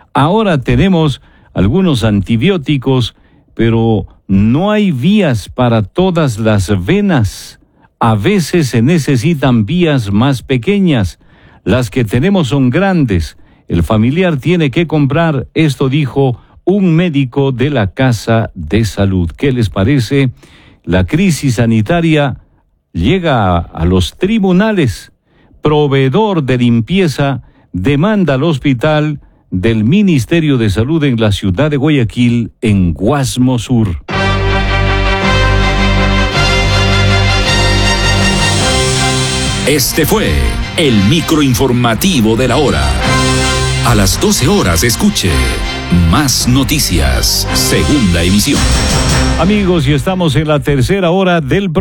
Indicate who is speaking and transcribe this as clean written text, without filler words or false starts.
Speaker 1: Ahora tenemos algunos antibióticos, pero no hay vías para todas las venas. A veces se necesitan vías más pequeñas. Las que tenemos son grandes. El familiar tiene que comprar, esto dijo un médico de la Casa de Salud. ¿Qué les parece? La crisis sanitaria llega a los tribunales. Proveedor de limpieza demanda al hospital del Ministerio de Salud en la ciudad de Guayaquil, en Guasmo Sur.
Speaker 2: Este fue el microinformativo de la hora. A las 12 horas escuche Más Noticias, segunda emisión.
Speaker 1: Amigos, y estamos en la tercera hora del programa.